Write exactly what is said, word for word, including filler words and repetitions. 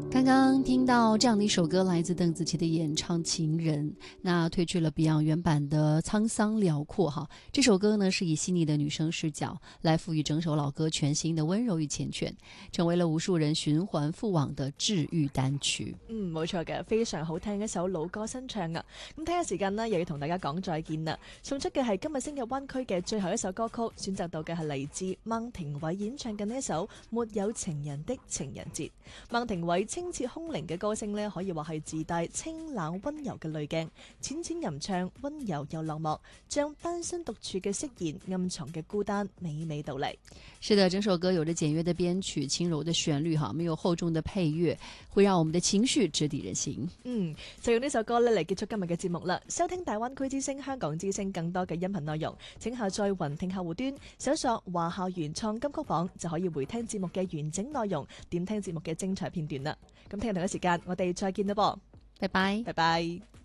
刚刚听到这样的一首歌，来自邓紫棋的演唱《情人》，那褪去了 Beyond 原版的沧桑辽阔哈。这首歌呢是以细腻的女生視角來賦予整首老歌全新的溫柔與繾綣，成為了無數人循環復往的治愈單曲。 嗯，冇錯嘅，非常好聽嘅一首老歌新唱啊！咁聽下時間呢，又要同大家講再見啦。送出嘅係今日星日灣區嘅最後一首歌曲，選擇到嘅係嚟自孟庭葦演唱嘅呢一首《沒有情人的情人節》。孟庭葦清澈空靈嘅歌聲呢，可以話係自帶清冷溫柔嘅濾鏡，淺淺吟唱，溫柔又落寞，將單身獨處嘅釋然暗藏嘅孤單娓娓道嚟。 是的，整首歌有着簡約的編曲，輕柔的旋律哈，沒有厚重的配樂，會讓我們的情緒直抵人心。 嗯，就用呢首歌咧嚟結束今日嘅節目啦。收聽大灣區之聲、香港之聲更多嘅音頻內容，請下載雲聽客戶端，搜索華校原創金曲榜就可以回聽節目嘅完整內容，點聽節目嘅精彩片段啦。咁聽日同一時間，我哋再見啦噃， 拜拜， 拜拜。